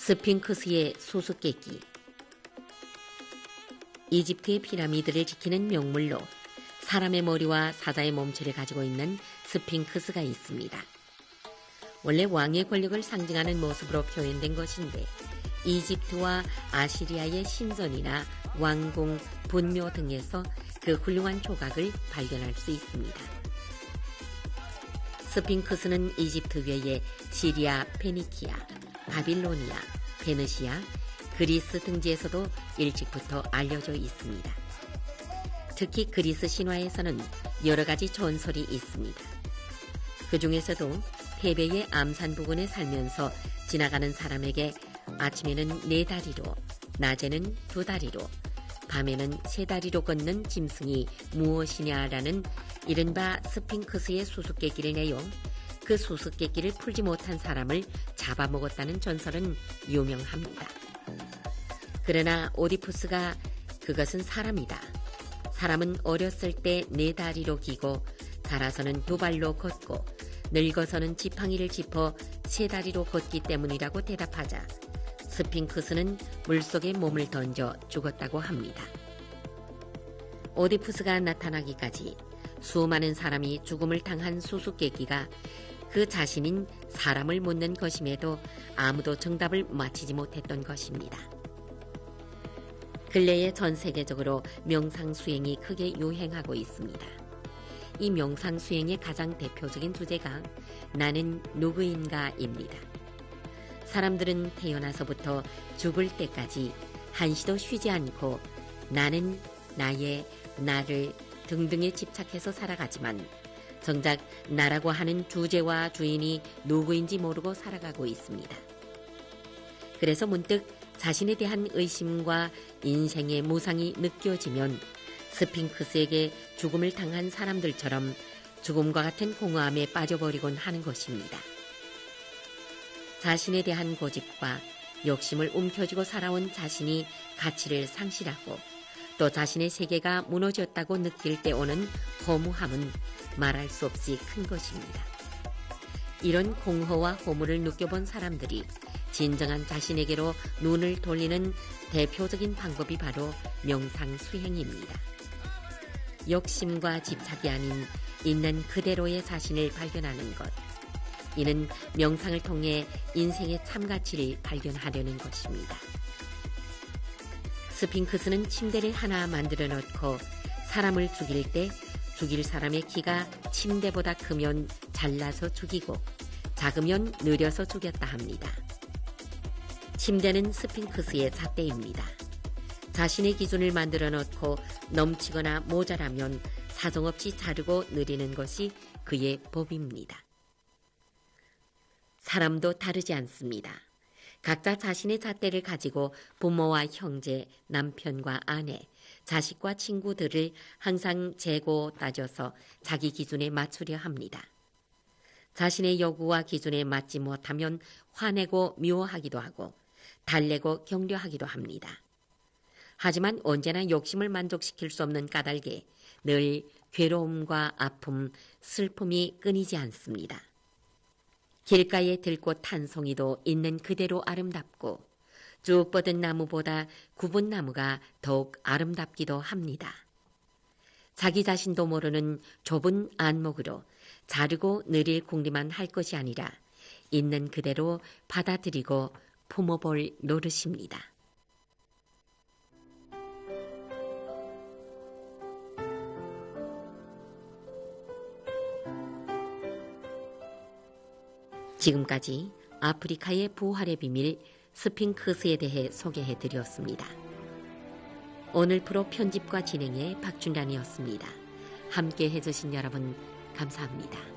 스핑크스의 수수께끼. 이집트의 피라미드를 지키는 명물로 사람의 머리와 사자의 몸체를 가지고 있는 스핑크스가 있습니다. 원래 왕의 권력을 상징하는 모습으로 표현된 것인데 이집트와 아시리아의 신전이나 왕궁, 분묘 등에서 그 훌륭한 조각을 발견할 수 있습니다. 스핑크스는 이집트 외에 시리아, 페니키아, 바빌로니아, 페르시아, 그리스 등지에서도 일찍부터 알려져 있습니다. 특히 그리스 신화에서는 여러 가지 전설이 있습니다. 그 중에서도 테베의 암산 부근에 살면서 지나가는 사람에게 아침에는 4다리로, 낮에는 2다리로, 밤에는 3다리로 걷는 짐승이 무엇이냐라는 이른바 스핑크스의 수수께끼를 내요. 그 수수께끼를 풀지 못한 사람을 잡아먹었다는 전설은 유명합니다. 그러나 오디푸스가 그것은 사람이다. 사람은 어렸을 때 4다리로 기고 자라서는 2발로 걷고 늙어서는 지팡이를 짚어 3다리로 걷기 때문이라고 대답하자 스핑크스는 물속에 몸을 던져 죽었다고 합니다. 오디푸스가 나타나기까지 수많은 사람이 죽음을 당한 수수께끼가 그 자신인 사람을 묻는 것임에도 아무도 정답을 맞히지 못했던 것입니다. 근래에 전 세계적으로 명상수행이 크게 유행하고 있습니다. 이 명상수행의 가장 대표적인 주제가 나는 누구인가입니다. 사람들은 태어나서부터 죽을 때까지 한시도 쉬지 않고 나는 나의 나를 등등에 집착해서 살아가지만 정작 나라고 하는 주제와 주인이 누구인지 모르고 살아가고 있습니다. 그래서 문득 자신에 대한 의심과 인생의 무상이 느껴지면 스핑크스에게 죽음을 당한 사람들처럼 죽음과 같은 공허함에 빠져버리곤 하는 것입니다. 자신에 대한 고집과 욕심을 움켜쥐고 살아온 자신이 가치를 상실하고 또 자신의 세계가 무너졌다고 느낄 때 오는 허무함은 말할 수 없이 큰 것입니다. 이런 공허와 허무를 느껴본 사람들이 진정한 자신에게로 눈을 돌리는 대표적인 방법이 바로 명상수행입니다. 욕심과 집착이 아닌 있는 그대로의 자신을 발견하는 것. 이는 명상을 통해 인생의 참가치를 발견하려는 것입니다. 스핑크스는 침대를 하나 만들어 놓고 사람을 죽일 때 죽일 사람의 키가 침대보다 크면 잘라서 죽이고 작으면 느려서 죽였다 합니다. 침대는 스핑크스의 잣대입니다. 자신의 기준을 만들어 놓고 넘치거나 모자라면 사정없이 자르고 느리는 것이 그의 법입니다. 사람도 다르지 않습니다. 각자 자신의 잣대를 가지고 부모와 형제, 남편과 아내, 자식과 친구들을 항상 재고 따져서 자기 기준에 맞추려 합니다. 자신의 요구와 기준에 맞지 못하면 화내고 미워하기도 하고 달래고 격려하기도 합니다. 하지만 언제나 욕심을 만족시킬 수 없는 까닭에 늘 괴로움과 아픔, 슬픔이 끊이지 않습니다. 길가에 들꽃 한 송이도 있는 그대로 아름답고 쭉 뻗은 나무보다 굽은 나무가 더욱 아름답기도 합니다. 자기 자신도 모르는 좁은 안목으로 자르고 느릴 궁리만 할 것이 아니라 있는 그대로 받아들이고 품어볼 노릇입니다. 지금까지 아프리카의 부활의 비밀 스핑크스에 대해 소개해드렸습니다. 오늘 프로 편집과 진행의 박준란이었습니다. 함께 해주신 여러분 감사합니다.